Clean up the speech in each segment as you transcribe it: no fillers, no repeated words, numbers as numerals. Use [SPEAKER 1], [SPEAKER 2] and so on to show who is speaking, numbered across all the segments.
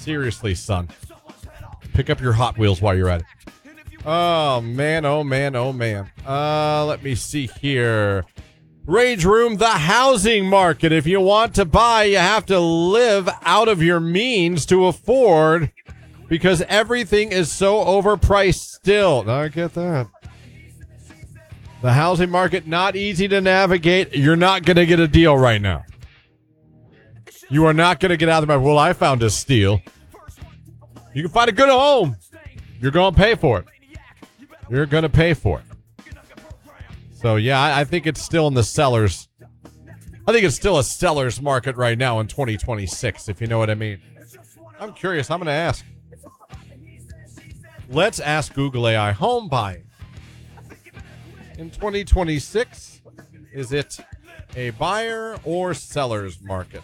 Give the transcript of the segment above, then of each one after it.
[SPEAKER 1] Seriously, son. Pick up your Hot Wheels while you're at it. Oh, man, oh, man, oh, man. Let me see here. Rage Room, the housing market. If you want to buy, you have to live out of your means to afford because everything is so overpriced still. Now, I get that. The housing market, not easy to navigate. You're not going to get a deal right now. You are not going to get out of the market. Well, I found a steal. You can find a good home. You're going to pay for it. You're going to pay for it. So, yeah, I think it's still in the sellers. I think it's still a seller's market right now in 2026, if you know what I mean. I'm curious. I'm going to ask. Let's ask Google AI home buying. In 2026, is it a buyer or seller's market?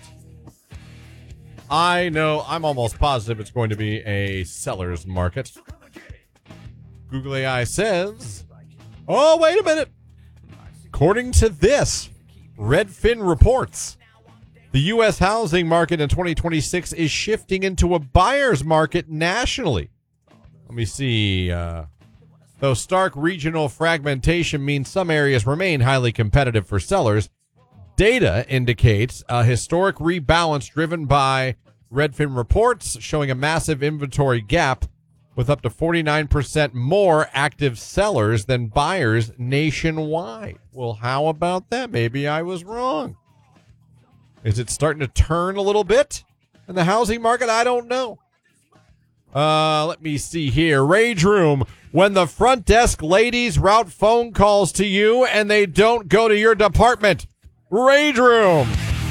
[SPEAKER 1] I know, I'm almost positive it's going to be a seller's market. Google AI says, oh, wait a minute. According to this, Redfin reports, the U.S. housing market in 2026 is shifting into a buyer's market nationally. Let me see. Though stark regional fragmentation means some areas remain highly competitive for sellers, data indicates a historic rebalance driven by Redfin reports showing a massive inventory gap with up to 49% more active sellers than buyers nationwide. Well, how about that? Maybe I was wrong. Is it starting to turn a little bit in the housing market? I don't know. Let me see here. Rage Room. When the front desk ladies route phone calls to you and they don't go to your department. Rage Room.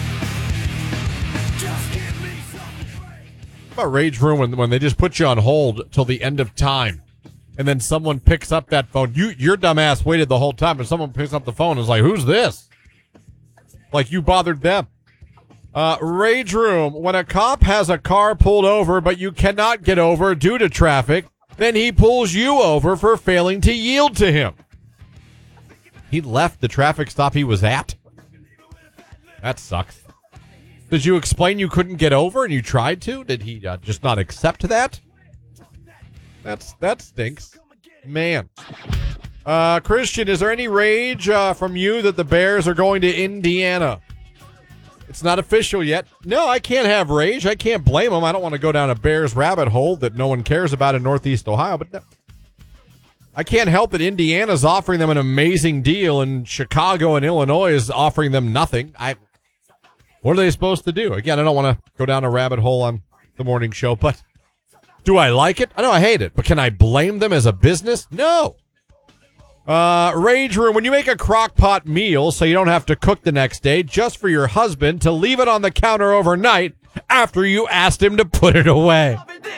[SPEAKER 1] How about Rage Room when they just put you on hold till the end of time and then someone picks up that phone. Your dumbass waited the whole time and someone picks up the phone and is like, who's this? Like you bothered them. Rage Room. When a cop has a car pulled over but you cannot get over due to traffic, then he pulls you over for failing to yield to him. He left the traffic stop he was at? That sucks. Did you explain you couldn't get over and you tried to? Did he just not accept that? That stinks. Man. Christian, is there any rage from you that the Bears are going to Indiana? It's not official yet. No, I can't have rage. I can't blame them. I don't want to go down a Bears rabbit hole that no one cares about in Northeast Ohio. But no. I can't help that Indiana's offering them an amazing deal and Chicago and Illinois is offering them nothing. What are they supposed to do? Again, I don't want to go down a rabbit hole on the morning show, but do I like it? I know I hate it, but can I blame them as a business? No. Rage Room, when you make a crock pot meal so you don't have to cook the next day just for your husband to leave it on the counter overnight after you asked him to put it away.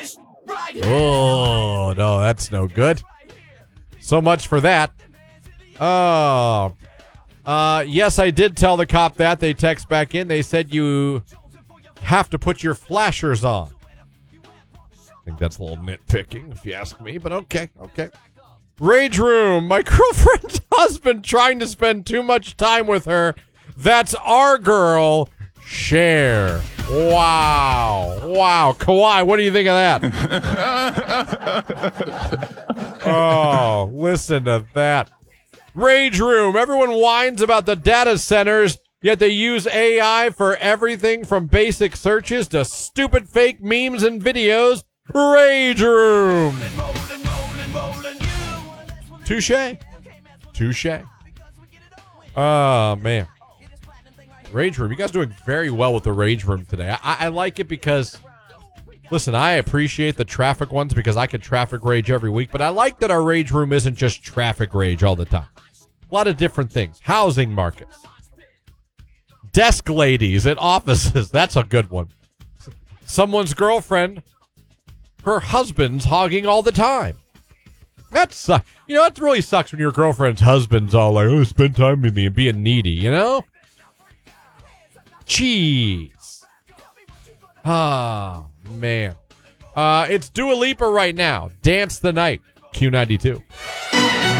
[SPEAKER 1] Oh, no, that's no good. So much for that. Oh, yes, I did tell the cop that. They text back in. They said you have to put your flashers on. I think that's a little nitpicking, if you ask me, but okay. Rage Room, my girlfriend's husband trying to spend too much time with her. That's our girl, Cher. Wow. Kawhi, what do you think of that? Oh, listen to that. Rage Room, everyone whines about the data centers, yet they use AI for everything from basic searches to stupid fake memes and videos. Rage Room. Touche. Oh, man. Rage Room. You guys are doing very well with the Rage Room today. I like it because, listen, I appreciate the traffic ones because I could traffic rage every week, but I like that our Rage Room isn't just traffic rage all the time. A lot of different things. Housing markets. Desk ladies at offices. That's a good one. Someone's girlfriend, her husband's hogging all the time. That sucks. You know, it really sucks when your girlfriend's husband's all like, oh, spend time with me and being needy, you know? Jeez. Ah, man. It's Dua Lipa right now. Dance the Night. Q92.